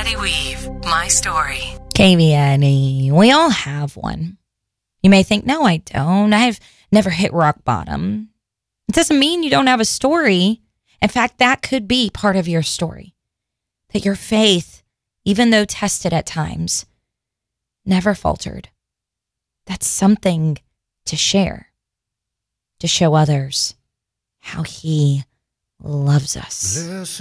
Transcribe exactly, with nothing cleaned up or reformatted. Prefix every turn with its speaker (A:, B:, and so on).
A: Maddie Weave, my story.
B: K V N E, we all have one. You may think, no, I don't. I've never hit rock bottom. It doesn't mean you don't have a story. In fact, that could be part of your story. That your faith, even though tested at times, never faltered. That's something to share, to show others how he loves us.